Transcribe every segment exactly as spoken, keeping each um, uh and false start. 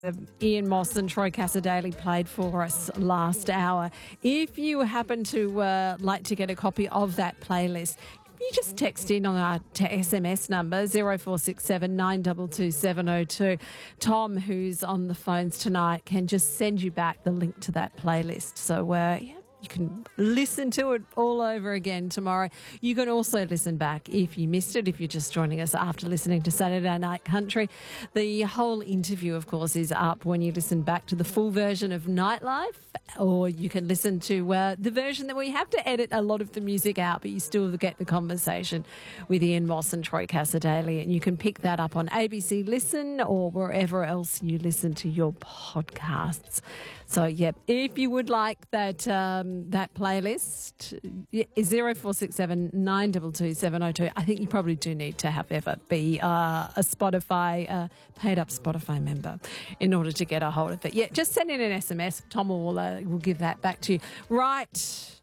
Ian Moss and Troy Cassar-Daley played for us last hour. If you happen to uh, like to get a copy of that playlist, you just text in on our t- S M S number zero four six seven nine two two seven zero two. Tom, who's on the phones tonight, can just send you back the link to that playlist. So, uh, yeah. You can listen to it all over again tomorrow. You can also listen back if you missed it, if you're just joining us after listening to Saturday Night Country. The whole interview, of course, is up when you listen back to the full version of Nightlife, or you can listen to uh, the version that we have to edit a lot of the music out, but you still get the conversation with Ian Moss and Troy Cassar-Daley, and you can pick that up on A B C Listen or wherever else you listen to your podcasts. So, yep, if you would like that um, that playlist, zero four six seven nine two two seven zero two. I think you probably do need to have ever be uh, a Spotify, uh, paid up Spotify member in order to get a hold of it. Yeah, just send in an S M S. Tom will, uh, will give that back to you. Right.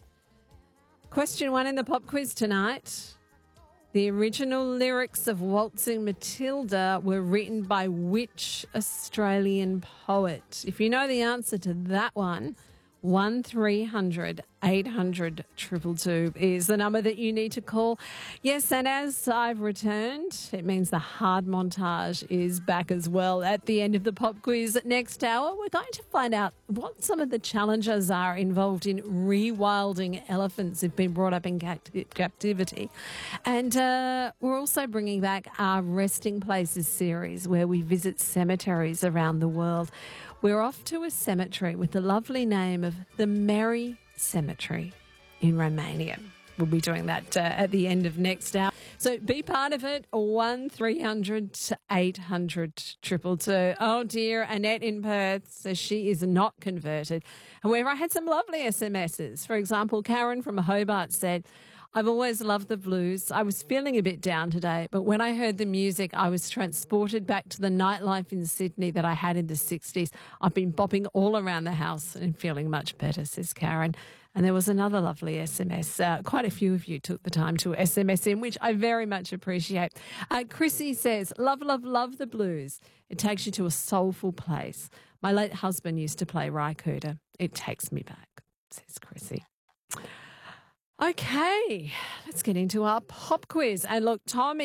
Question one in the pop quiz tonight. The original lyrics of Waltzing Matilda were written by which Australian poet? If you know the answer to that one, one three hundred eight hundred two two two is the number that you need to call. Yes, and as I've returned, it means the hard montage is back as well. At the end of the pop quiz next hour, we're going to find out what some of the challenges are involved in rewilding elephants who've been brought up in cact- captivity. And uh, we're also bringing back our Resting Places series where we visit cemeteries around the world. We're off to a cemetery with the lovely name of the Merry Cemetery in Romania. We'll be doing that uh, at the end of next hour. So be part of it. one three hundred eight hundred two two two. Oh dear, Annette in Perth says she is not converted. However, I had some lovely S M Ses. For example, Karen from Hobart said, I've always loved the blues. I was feeling a bit down today, but when I heard the music, I was transported back to the nightlife in Sydney that I had in the sixties. I've been bopping all around the house and feeling much better, says Karen. And there was another lovely S M S. Uh, quite a few of you took the time to S M S in, which I very much appreciate. Uh, Chrissy says, love, love, love the blues. It takes you to a soulful place. My late husband used to play Ry Cooder. It takes me back, says Chrissy. Okay, let's get into our pop quiz. And look, Tommy